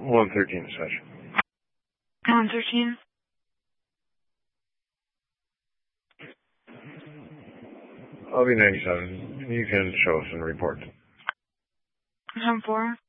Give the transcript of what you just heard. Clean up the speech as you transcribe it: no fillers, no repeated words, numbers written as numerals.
113 session. 113. I'll be 97. You can show us and report. 10-4.